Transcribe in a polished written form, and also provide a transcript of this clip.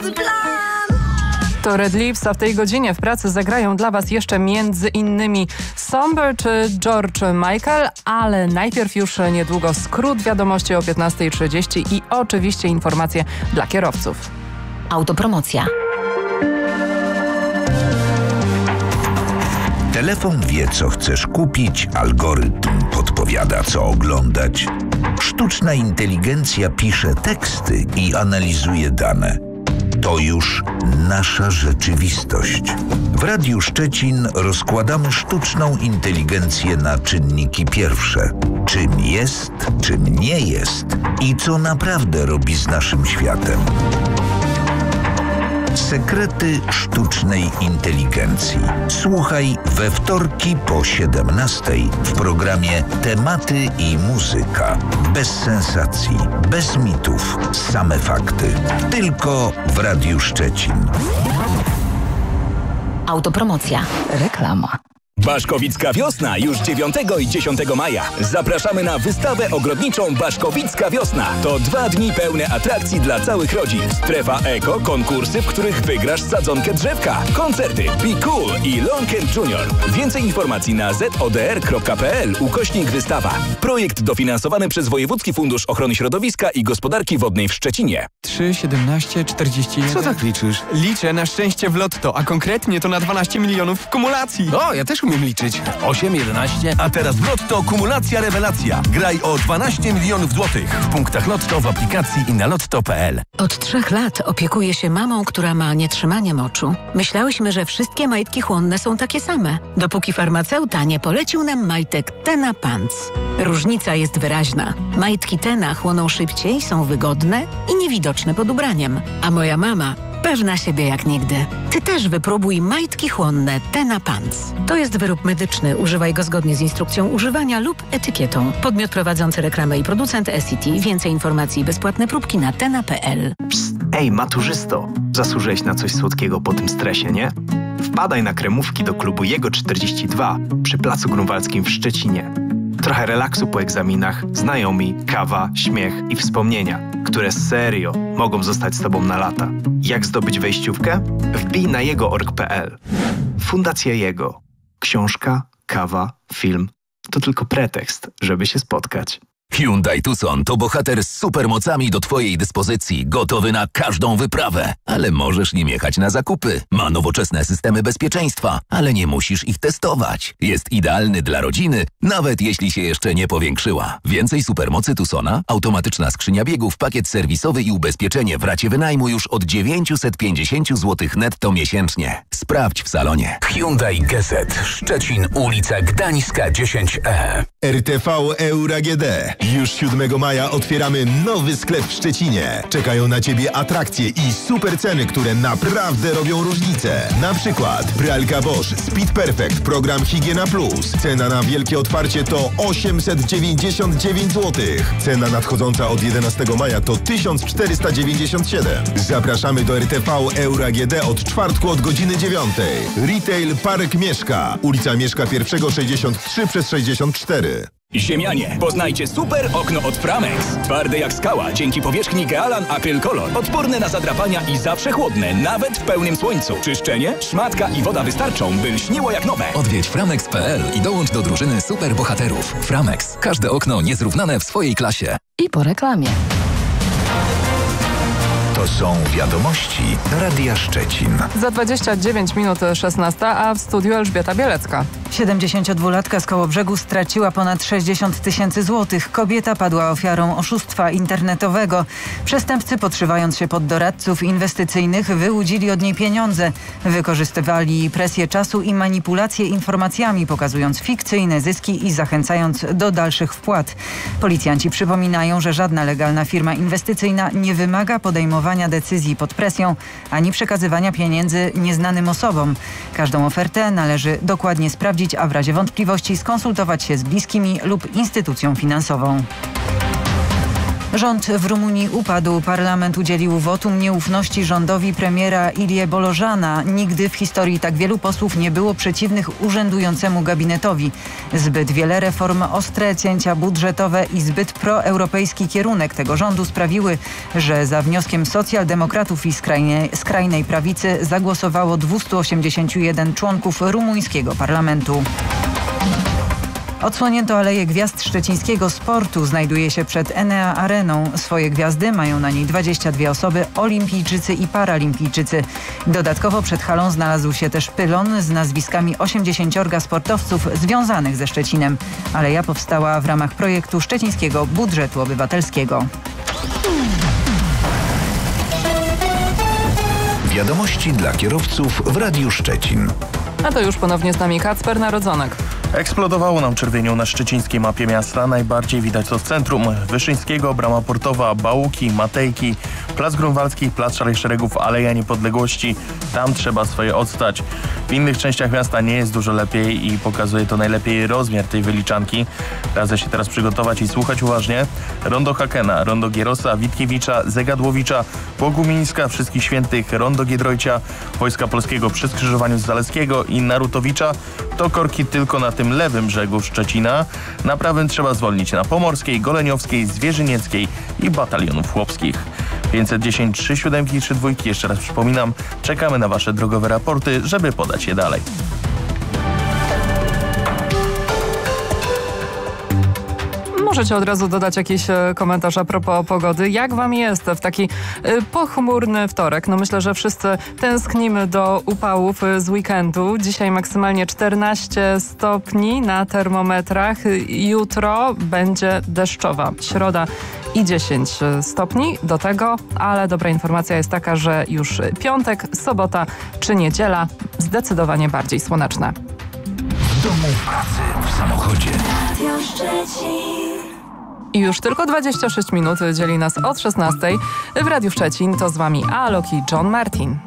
własny plan. To Red Lips, a w tej godzinie w pracy zagrają dla Was jeszcze między innymi Somber czy George Michael, ale najpierw już niedługo skrót wiadomości o 15:30 i oczywiście informacje dla kierowców. Autopromocja. Telefon wie, co chcesz kupić, algorytm podpowiada, co oglądać. Sztuczna inteligencja pisze teksty i analizuje dane. To już nasza rzeczywistość. W Radiu Szczecin rozkładamy sztuczną inteligencję na czynniki pierwsze. Czym jest, czym nie jest i co naprawdę robi z naszym światem. Sekrety sztucznej inteligencji. Słuchaj we wtorki po 17:00 w programie Tematy i muzyka. Bez sensacji, bez mitów, same fakty. Tylko w Radiu Szczecin. Autopromocja. Reklama. Baszkowicka Wiosna już 9 i 10 maja. Zapraszamy na wystawę ogrodniczą Baszkowicka Wiosna. To 2 dni pełne atrakcji dla całych rodzin. Strefa eko, konkursy, w których wygrasz sadzonkę drzewka, koncerty Be Cool i Longcamp Junior. Więcej informacji na zodr.pl/wystawa. Projekt dofinansowany przez Wojewódzki Fundusz Ochrony Środowiska i Gospodarki Wodnej w Szczecinie. 3, 17, 41... Co tak liczysz? Liczę na szczęście w lotto, a konkretnie to na 12 milionów w kumulacji. O, ja też umiem liczyć. 8, 11... A teraz w Lotto kumulacja rewelacja. Graj o 12 milionów złotych. W punktach Lotto, w aplikacji i na lotto.pl. Od 3 lat opiekuję się mamą, która ma nietrzymanie moczu. Myślałyśmy, że wszystkie majtki chłonne są takie same, dopóki farmaceuta nie polecił nam majtek Tena Pants. Różnica jest wyraźna. Majtki Tena chłoną szybciej, są wygodne i niewidoczne pod ubraniem. A moja mama pewna siebie jak nigdy. Ty też wypróbuj majtki chłonne Tena Pants. To jest wyrób medyczny. Używaj go zgodnie z instrukcją używania lub etykietą. Podmiot prowadzący reklamę i producent SCT. Więcej informacji i bezpłatne próbki na tena.pl. Psst, ej maturzysto, zasłużyłeś na coś słodkiego po tym stresie, nie? Wpadaj na kremówki do klubu Jego 42 przy Placu Grunwaldzkim w Szczecinie. Trochę relaksu po egzaminach, znajomi, kawa, śmiech i wspomnienia, które serio mogą zostać z tobą na lata. Jak zdobyć wejściówkę? Wbij na jego.org.pl. Fundacja Jego. Książka, kawa, film to tylko pretekst, żeby się spotkać. Hyundai Tucson to bohater z supermocami do Twojej dyspozycji, gotowy na każdą wyprawę. Ale możesz nim jechać na zakupy. Ma nowoczesne systemy bezpieczeństwa, ale nie musisz ich testować. Jest idealny dla rodziny, nawet jeśli się jeszcze nie powiększyła. Więcej supermocy Tucsona, automatyczna skrzynia biegów, pakiet serwisowy i ubezpieczenie w racie wynajmu już od 950 zł netto miesięcznie. Sprawdź w salonie. Hyundai Geset, Szczecin, ulica Gdańska 10E. RTV Euro AGD. Już 7 maja otwieramy nowy sklep w Szczecinie. Czekają na Ciebie atrakcje i super ceny, które naprawdę robią różnicę. Na przykład pralka Bosch Speed Perfect, program Higiena Plus. Cena na wielkie otwarcie to 899 zł. Cena nadchodząca od 11 maja to 1497. Zapraszamy do RTV Euro AGD od czwartku od godziny 9. Retail Park Mieszka. Ulica Mieszka I 63/64. Ziemianie, poznajcie super okno od Framex. Twarde jak skała, dzięki powierzchni Gealan Acryl Color. Odporne na zadrapania i zawsze chłodne, nawet w pełnym słońcu. Czyszczenie, szmatka i woda wystarczą, by lśniło jak nowe. Odwiedź framex.pl i dołącz do drużyny super bohaterów. Framex. Każde okno niezrównane w swojej klasie. I po reklamie. To są wiadomości Radia Szczecin. Za 29 minut 16, a w studiu Elżbieta Bielecka. 72-latka z Kołobrzegu straciła ponad 60 000 złotych. Kobieta padła ofiarą oszustwa internetowego. Przestępcy, podszywając się pod doradców inwestycyjnych, wyłudzili od niej pieniądze. Wykorzystywali presję czasu i manipulację informacjami, pokazując fikcyjne zyski i zachęcając do dalszych wpłat. Policjanci przypominają, że żadna legalna firma inwestycyjna nie wymaga podejmowania decyzji pod presją, ani przekazywania pieniędzy nieznanym osobom. Każdą ofertę należy dokładnie sprawdzić, a w razie wątpliwości skonsultować się z bliskimi lub instytucją finansową. Rząd w Rumunii upadł. Parlament udzielił wotum nieufności rządowi premiera Ilie Bolożana. Nigdy w historii tak wielu posłów nie było przeciwnych urzędującemu gabinetowi. Zbyt wiele reform, ostre cięcia budżetowe i zbyt proeuropejski kierunek tego rządu sprawiły, że za wnioskiem socjaldemokratów i skrajnej prawicy zagłosowało 281 członków rumuńskiego parlamentu. Odsłonięto Aleję Gwiazd Szczecińskiego Sportu. Znajduje się przed Enea Areną. Swoje gwiazdy mają na niej 22 osoby, olimpijczycy i paralimpijczycy. Dodatkowo przed halą znalazł się też pylon z nazwiskami 80 sportowców związanych ze Szczecinem. Aleja powstała w ramach projektu Szczecińskiego Budżetu Obywatelskiego. Wiadomości dla kierowców w Radiu Szczecin. A to już ponownie z nami Kacper Narodzonek. Eksplodowało nam czerwienią na szczecińskiej mapie miasta. Najbardziej widać to w centrum Wyszyńskiego, Brama Portowa, Bałuki, Matejki, Plac Grunwaldzki, Plac Szarych Szeregów, Aleja Niepodległości. Tam trzeba swoje odstać. W innych częściach miasta nie jest dużo lepiej i pokazuje to najlepiej rozmiar tej wyliczanki. Radzę się teraz przygotować i słuchać uważnie. Rondo Hakena, Rondo Gierosa, Witkiewicza, Zegadłowicza, Bogumińska, Wszystkich Świętych, Rondo Giedroycia, Wojska Polskiego przy skrzyżowaniu z Zaleskiego i Narutowicza. To korki tylko na tym lewym brzegu Szczecina. Na prawym trzeba zwolnić na Pomorskiej, Goleniowskiej, Zwierzynieckiej i Batalionów Chłopskich. 510 37 i 32. Jeszcze raz przypominam, czekamy na Wasze drogowe raporty, żeby podać je dalej. Możecie od razu dodać jakiś komentarz a propos pogody. Jak wam jest w taki pochmurny wtorek? No myślę, że wszyscy tęsknimy do upałów z weekendu. Dzisiaj maksymalnie 14 stopni na termometrach. Jutro będzie deszczowa. Środa i 10 stopni do tego, ale dobra informacja jest taka, że już piątek, sobota czy niedziela zdecydowanie bardziej słoneczne. W domu, w pracy, w samochodzie. I już tylko 26 minut dzieli nas od 16. W Radiu Szczecin to z wami Alok i John Martin.